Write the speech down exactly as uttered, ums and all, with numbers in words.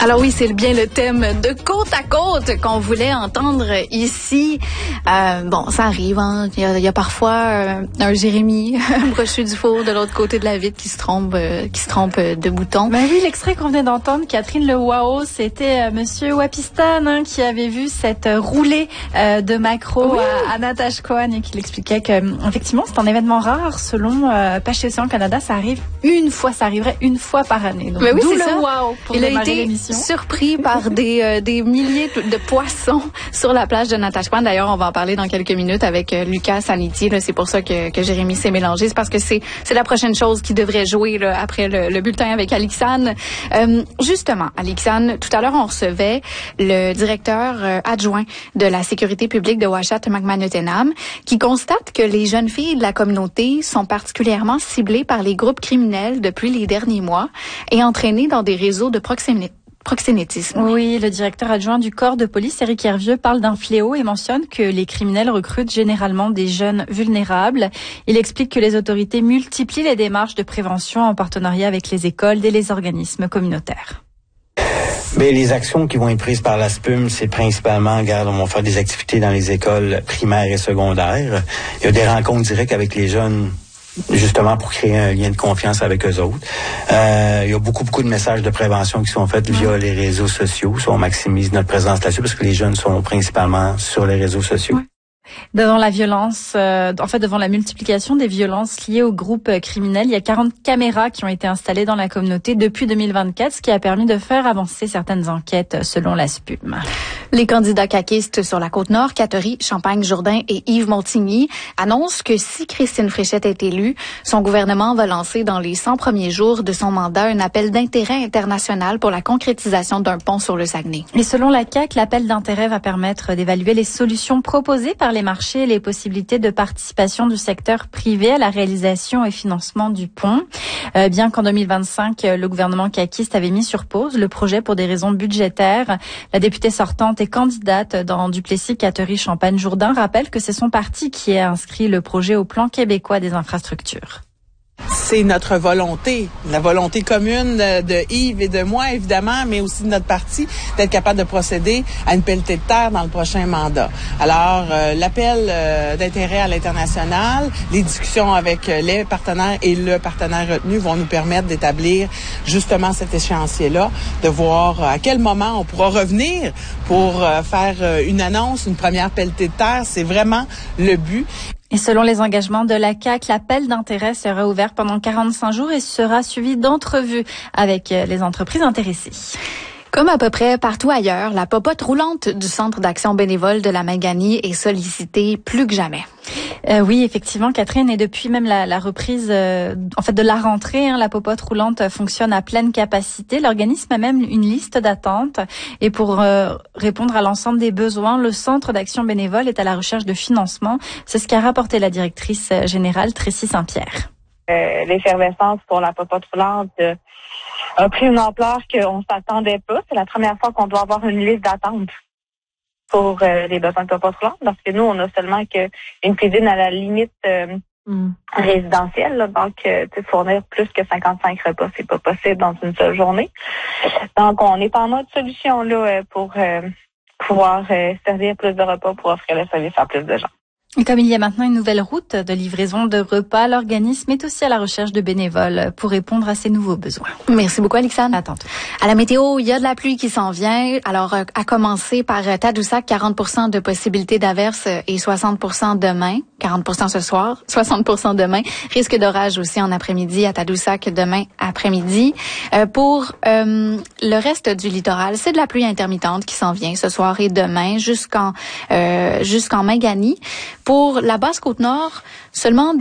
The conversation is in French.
Alors oui, c'est bien le thème de côte à côte qu'on voulait entendre ici. Euh, bon, ça arrive, hein. Il y a, il y a parfois euh, un Jérémy brochu du four de l'autre côté de la vitre qui se trompe, euh, qui se trompe de bouton. Ben oui, l'extrait qu'on venait d'entendre, Catherine Le Wao, c'était euh, Monsieur Wapistan hein, qui avait vu cette euh, roulée euh, de maquereau oui. à, à Natasha Cohen et qui l'expliquait que euh, effectivement c'est un événement rare selon euh, Pêche et Océan Canada. Ça arrive une fois, ça arriverait une fois par année. Donc, ben oui, d'où c'est le ça. wow pour Il a démarrer été l'émission. Surpris par des euh, des milliers de poissons sur la plage de Natashquan. D'ailleurs, on va en parler dans quelques minutes avec euh, Lucas Saniti. Là, c'est pour ça que, que Jérémy s'est mélangé. C'est parce que c'est c'est la prochaine chose qui devrait jouer là, après le, le bulletin avec Alixane. Euh, justement, Alixane, tout à l'heure, on recevait le directeur euh, adjoint de la sécurité publique de Ouachat Macmahon-Utenam qui constate que les jeunes filles de la communauté sont particulièrement ciblées par les groupes criminels depuis les derniers mois et entraînées dans des réseaux de proximité. Proxénétisme. Oui, le directeur adjoint du corps de police, Éric Hervieux, parle d'un fléau et mentionne que les criminels recrutent généralement des jeunes vulnérables. Il explique que les autorités multiplient les démarches de prévention en partenariat avec les écoles et les organismes communautaires. Mais les actions qui vont être prises par la S P U M, c'est principalement, regarde, on va faire des activités dans les écoles primaires et secondaires. Il y a des rencontres directes avec les jeunes, justement pour créer un lien de confiance avec eux autres. Euh, il y a beaucoup, beaucoup de messages de prévention qui sont faits via les réseaux sociaux. So, on maximise notre présence là-dessus parce que les jeunes sont principalement sur les réseaux sociaux. Ouais. Devant la violence, euh, en fait, devant la multiplication des violences liées aux groupes criminels, il y a quarante caméras qui ont été installées dans la communauté depuis deux mille vingt-quatre, ce qui a permis de faire avancer certaines enquêtes selon la S P U M. Les candidats caquistes sur la Côte-Nord, Catherine Champagne-Jourdain et Yves Montigny, annoncent que si Christine Fréchette est élue, son gouvernement va lancer dans les cent premiers jours de son mandat un appel d'intérêt international pour la concrétisation d'un pont sur le Saguenay. Et selon la C A Q, l'appel d'intérêt va permettre d'évaluer les solutions proposées par les marchés et les possibilités de participation du secteur privé à la réalisation et financement du pont. Euh, bien qu'en deux mille vingt-cinq, le gouvernement caquiste avait mis sur pause le projet pour des raisons budgétaires, la députée sortante et candidate dans Duplessis, Catherine Champagne-Jourdain, rappelle que c'est son parti qui a inscrit le projet au plan québécois des infrastructures. C'est notre volonté, la volonté commune de Yves et de moi, évidemment, mais aussi de notre parti, d'être capable de procéder à une pelletée de terre dans le prochain mandat. Alors, euh, l'appel euh, d'intérêt à l'international, les discussions avec les partenaires et le partenaire retenu vont nous permettre d'établir justement cet échéancier-là, de voir à quel moment on pourra revenir pour euh, faire une annonce, une première pelletée de terre. C'est vraiment le but. Et selon les engagements de la C A Q, l'appel d'intérêt sera ouvert pendant quarante-cinq jours et sera suivi d'entrevues avec les entreprises intéressées. Comme à peu près partout ailleurs, la popote roulante du Centre d'action bénévole de la Mangani est sollicitée plus que jamais. Euh, oui, effectivement, Catherine, et depuis même la, la reprise, euh, en fait, de la rentrée, hein, la popote roulante fonctionne à pleine capacité. L'organisme a même une liste d'attente. Et pour euh, répondre à l'ensemble des besoins, le Centre d'action bénévole est à la recherche de financement. C'est ce qu'a rapporté la directrice générale, Tracy Saint-Pierre. Euh, l'effervescence pour la popote roulante euh, a pris une ampleur qu'on ne s'attendait pas. C'est la première fois qu'on doit avoir une liste d'attente pour euh, les besoins de popote roulante, parce que nous, on a seulement que une cuisine à la limite euh, mm. résidentielle. Là, donc, euh, fournir plus que cinquante-cinq repas, c'est pas possible dans une seule journée. Donc, on est en mode solution là pour euh, pouvoir euh, servir plus de repas pour offrir le service à plus de gens. Et comme il y a maintenant une nouvelle route de livraison de repas, l'organisme est aussi à la recherche de bénévoles pour répondre à ces nouveaux besoins. Merci beaucoup, Alixane. À tantôt. À la météo, il y a de la pluie qui s'en vient. Alors, euh, à commencer par euh, Tadoussac, quarante pour cent de possibilité d'averse et soixante pour cent demain. quarante pour cent ce soir, soixante pour cent demain. Risque d'orage aussi en après-midi à Tadoussac demain après-midi. Euh, pour euh, le reste du littoral, c'est de la pluie intermittente qui s'en vient ce soir et demain jusqu'en euh, jusqu'en Mangani. Pour la Basse-Côte-Nord, seulement